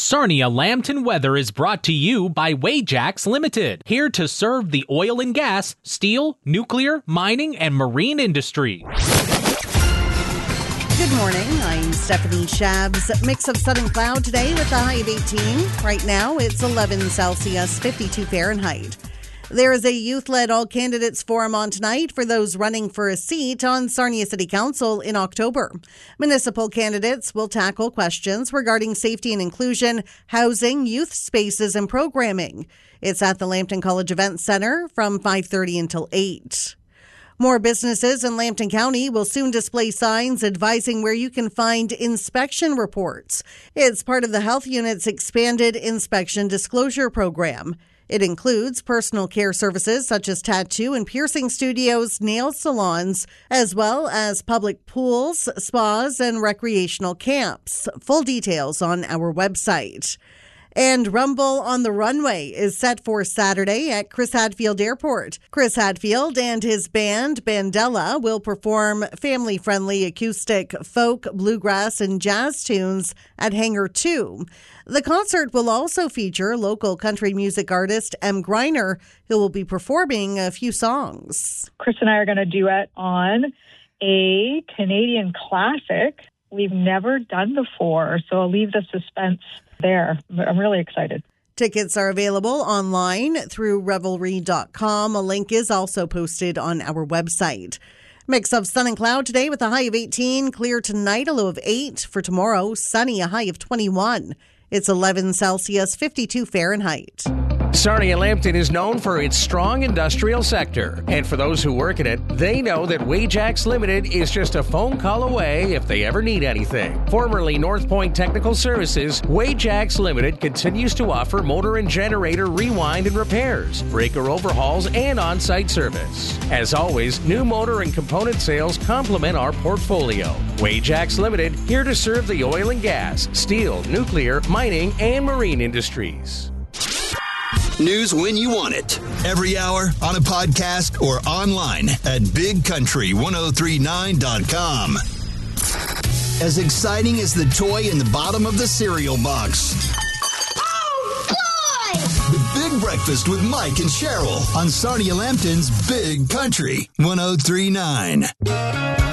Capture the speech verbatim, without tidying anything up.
Sarnia Lambton weather is brought to you by Wajax Limited, here to serve the oil and gas, steel, nuclear, mining, and marine industry. Good morning. I'm Stephanie Shabs. Mix of sun and cloud today with a high of eighteen. Right now, it's eleven Celsius, fifty-two Fahrenheit. There is a youth-led all-candidates forum on tonight for those running for a seat on Sarnia City Council in October. Municipal candidates will tackle questions regarding safety and inclusion, housing, youth spaces, and programming. It's at the Lambton College Events Center from five thirty until eight. More businesses in Lambton County will soon display signs advising where you can find inspection reports. It's part of the health unit's expanded inspection disclosure program. It includes personal care services such as tattoo and piercing studios, nail salons, as well as public pools, spas, and recreational camps. Full details on our website. And Rumble on the Runway is set for Saturday at Chris Hadfield Airport. Chris Hadfield and his band, Bandella, will perform family-friendly acoustic folk, bluegrass, and jazz tunes at Hangar two. The concert will also feature local country music artist M. Greiner, who will be performing a few songs. Chris and I are going to duet on a Canadian classic we've never done before, so I'll leave the suspense there. I'm really excited. Tickets are available online through revelry dot com. A link is also posted on our website. Mix of sun and cloud today with a high of eighteen. Clear tonight, a low of eight. For tomorrow, sunny, a high of twenty-one. It's eleven Celsius, fifty-two Fahrenheit. Sarnia Lambton is known for its strong industrial sector. And for those who work in it, they know that Wajax Limited is just a phone call away if they ever need anything. Formerly North Point Technical Services, Wajax Limited continues to offer motor and generator rewind and repairs, breaker overhauls, and on-site service. As always, new motor and component sales complement our portfolio. Wajax Limited, here to serve the oil and gas, steel, nuclear, mining, and marine industries. News when you want it. Every hour on a podcast or online at big country ten thirty-nine dot com. As exciting as the toy in the bottom of the cereal box. Oh, boy! The Big Breakfast with Mike and Cheryl on Sarnia Lambton's Big Country ten thirty-nine.